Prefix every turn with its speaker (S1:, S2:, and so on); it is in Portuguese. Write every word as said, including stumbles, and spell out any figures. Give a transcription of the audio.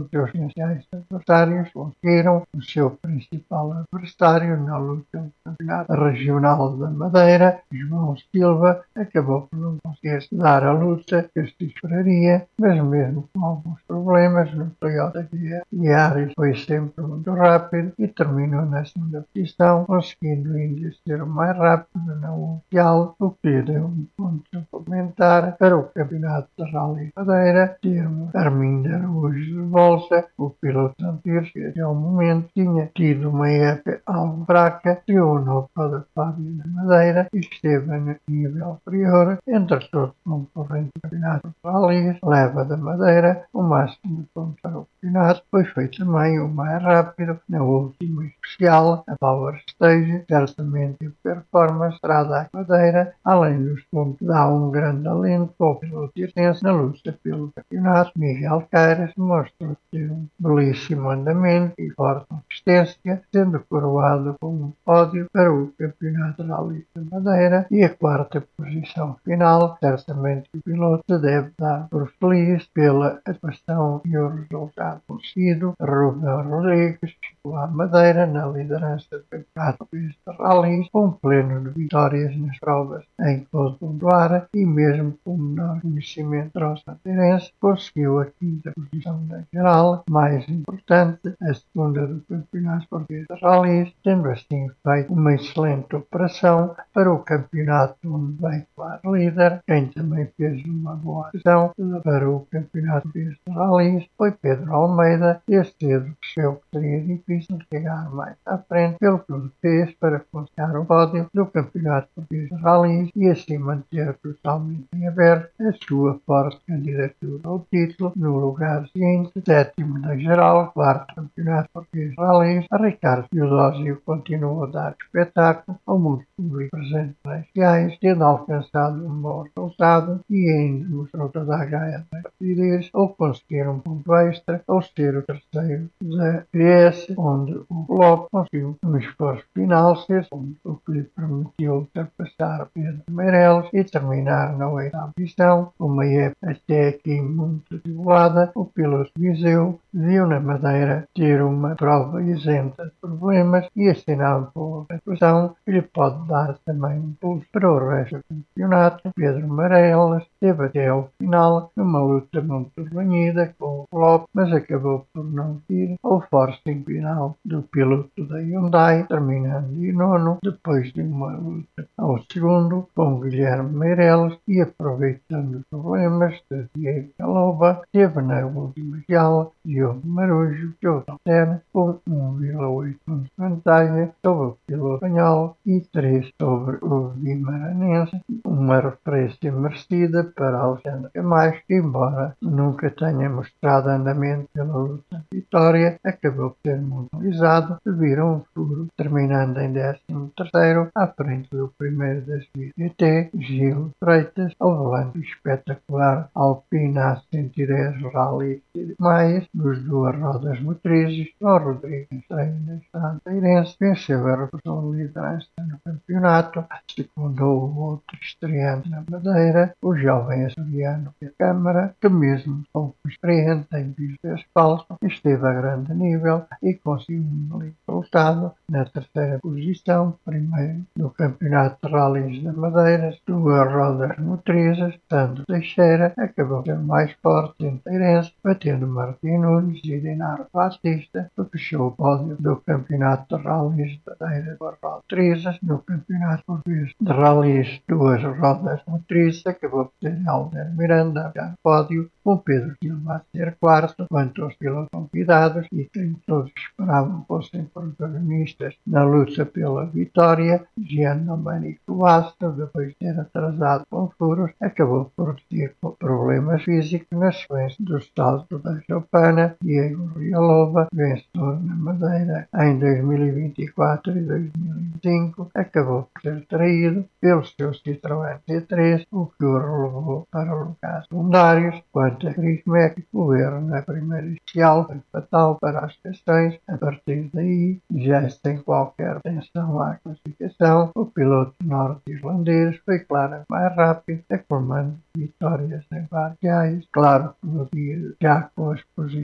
S1: os seus potenciais adversários conseguiram o seu principal adversário na luta pelo Campeonato Regional da Madeira, João Silva, acabou por não conseguir dar a luta que se esperaria, mas mesmo com alguns problemas no Toyota Yaris foi sempre muito rápido e terminou na segunda posição, conseguindo ainda ser o mais rápido na oficial, o que lhe deu um ponto suplementar para o Campeonato de Rally Madeira. Termo Armindo Araújo de Bolsa, o piloto anterior, que até ao momento tinha tido uma época algo fraca, criou um novo para Fábio da Madeira e esteve a nível superior entre todos os concorrentes do Campeonato de Rally. Leva da Madeira o máximo de pontos para o campeonato, pois foi também o mais rápido na última especial, a Power Stage. Certamente o performance será da Madeira, além dos pontos, dá um grande alento ao piloto circense na luta pelo campeonato. Miguel Queiras mostrou ter um belíssimo andamento e forte consistência, sendo coroado com um pódio para o Campeonato de Rally da Madeira e a quarta posição final. Certamente o piloto se deve dar por feliz pela atuação e o resultado conseguido. Rubem Rodrigues chegou à Madeira na liderança do Campeonato de Rally, com pleno de vitórias nas provas em que pôde pontuar e mesmo com menor conhecimento madeirense, conseguiu a quinta posição da geral, mais importante, a segunda do Campeonato Português de Rally, tendo assim feito uma excelente operação para o campeonato onde vai claro líder. Quem também fez uma boa ação para o Campeonato Português de Rally foi Pedro Almeida. Este cedo percebeu que seria difícil chegar mais à frente, pelo que o fez para conseguir o pódio do Campeonato Português de Rally e assim manter totalmente em aberto a sua forte candidatura ao título. No lugar seguinte, sétimo da geral, quarto Campeonato Português de Rally, Ricardo Teodósio continuou a dar espetáculo ao mundo público presente nas reais, tendo alcançado um bom resultado e ainda mostrou toda a gaia da rapidez ao conseguir um ponto extra ao ser o terceiro da P S, onde o Globo conseguiu um esforço final ser segundo, o que lhe permitiu ultrapassar Pedro Meireles e terminar na oitava posição. Uma época até aqui muito atribulada, o piloto Viseu viu na Madeira ter uma prova isenta de problemas e assinado por atuação que lhe pode dar também um impulso para o resto do campeonato. Pedro Meireles esteve até ao final numa luta muito reunida com o Globo, mas acabou por não ir ao forcing final do piloto da Hyundai, terminando em nono, depois de uma luta ao segundo com Guilherme Meireles e aproveitando os problemas de Diego Galoba, teve na última geral Diogo Marujo, que o altera com um vírgula oito pontos de vantagem sobre o piloto espanhol e três sobre o guimaranense, uma referência merecida para Alexandre Camacho, que embora nunca tenha mostrado andamento pela luta de vitória, acabou por ser mundializado devido a um furo, terminando em décimo terceiro à frente do primeiro da G T, Gil Freitas, ao volante espetacular Alpina A cento e dez Rally mais nos duas rodas motrizes. João Rodrigues, estreia na estrada madeirense, venceu a repressão de liderança no campeonato, secundou o outro estreante na Madeira, o jovem açoriano de Câmara, que mesmo pouco experiente em pisos de asfalto, esteve a grande nível e conseguiu um belíssimo resultado na terceira posição, primeiro no Campeonato de Rallys da Madeira, duas rodas motrizes. Sandro Teixeira acabou de ser mais forte inteirense, batendo Martim Nunes e Dinaro Batista, que fechou o pódio do Campeonato de Rallys da Madeira duas rodas motrizes. No Campeonato Português de Rallys duas rodas motrizes, acabou por ter Alder Miranda a pódio, com Pedro Silva a ser quarto, quanto aos pilotos convidados e quem todos esperavam fossem protagonistas na luta pela vitória. Gian Domenico Basta, depois de ter atrasado com furos, acabou por ter problemas físicos na sequência do salto da Chopana. Diego Rialova, vencedor na Madeira em dois mil e vinte e quatro e dois mil e vinte e cinco, acabou por ser traído pelo seu Citroën C três, o que o relevou para lugares secundários. Quanto a Chris Mack, o erro na primeira inicial foi fatal para as questões. A partir daí, já sem qualquer atenção à classificação, o piloto norte-irlandês foi claro mais rápido, acumulando vitórias em várias. Claro que no dia já com as posições